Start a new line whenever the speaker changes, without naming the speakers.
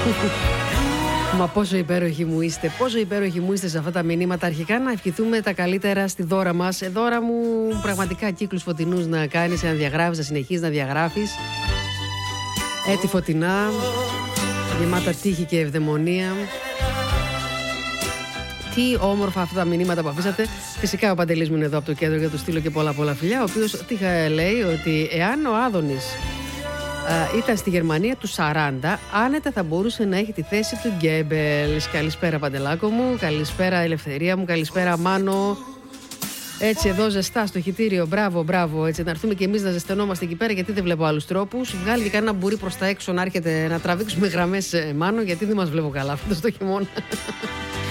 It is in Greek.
Μα πόσο υπέροχοι μου είστε, πόσο υπέροχοι μου είστε σε αυτά τα μηνύματα. Αρχικά να ευχηθούμε τα καλύτερα στη Δώρα μας. Δώρα μου, πραγματικά κύκλους φωτεινούς να κάνεις, να διαγράφεις, να συνεχίζεις να διαγράφεις. Έτη φωτεινά, γεμάτα τύχη και ευδαιμονία. Τι όμορφα αυτά τα μηνύματα που αφήσατε. Φυσικά ο Παντελής μου είναι εδώ από το κέντρο για να του στείλω και πολλά φιλιά. Ο οποίος λέει ότι εάν ο Άδωνης ήταν στη Γερμανία του 40, άνετα θα μπορούσε να έχει τη θέση του Γκέμπελς. Καλησπέρα Παντελάκο μου, καλησπέρα Ελευθερία μου, καλησπέρα Μάνο. Έτσι εδώ ζεστά στο χυτήριο, μπράβο, έτσι να έρθουμε και εμείς να ζεσθενόμαστε εκεί πέρα, γιατί δεν βλέπω άλλους τρόπους. Βγάλει και κανένα μπουρί προς τα έξω να έρχεται να τραβήξουμε γραμμές, Μάνο, γιατί δεν μας βλέπω καλά αυτό το χειμώνα.